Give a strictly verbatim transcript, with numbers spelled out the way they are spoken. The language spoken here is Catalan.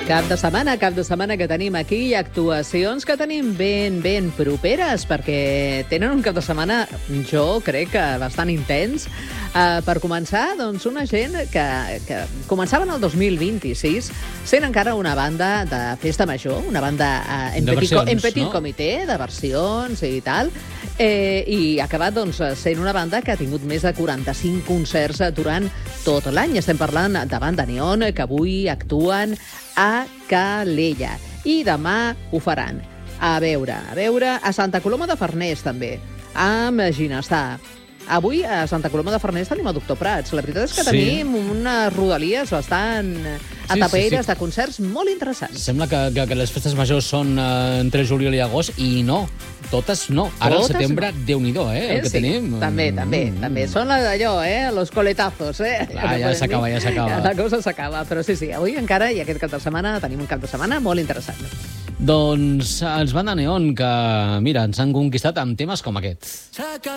Cap de setmana, cap de setmana que tenim aquí actuacions que tenim ben, ben properes, perquè tenen un cap de setmana, jo crec que bastant intens. Uh, per començar, doncs, una gent que, que començaven el dos mil vint-i-sis sent encara una banda de festa major, una banda uh, en, De petit, versions, en petit no? comitè, de versions i tal, eh, i ha acabat doncs, sent una banda que ha tingut més de quaranta-cinc concerts durant tot l'any. Estem parlant de Banda Neon, que avui actuen a Calella. I demà ho faran. A veure, a veure, a Santa Coloma de Farners, també, amb Ginestar. Avui a Santa Coloma de Farners tenim el doctor Prats. La veritat és que Sí. tenim unes rodalies bastant atapeires sí, sí. de concerts molt interessants. Sembla que, que, que les festes majors són uh, entre juliol i agost, i no, totes no. Ara Totes al setembre, no. Déu-n'hi-do, eh, el que sí, tenim. També, també, Mm. també. Són d'allò, eh, los coletazos, eh. Clar, ja s'acaba, ja s'acaba. La cosa s'acaba, però sí, sí, avui encara, i aquest cap de setmana, tenim un cap de setmana molt interessant. Doncs els Banda Neon, que, mira, ens han conquistat amb temes com aquest.